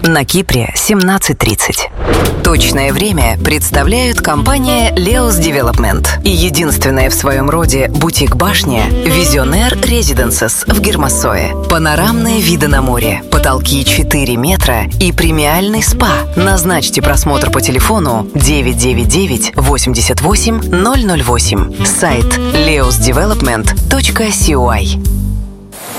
На Кипре 17:30. Точное время представляют компания Leos Development и единственная в своем роде бутик-башня Visionaire Residences в Гермассое. Панорамные виды на море, потолки 4 метра и премиальный спа. Назначьте просмотр по телефону 999 88 008. Сайт leosdevelopment.coy.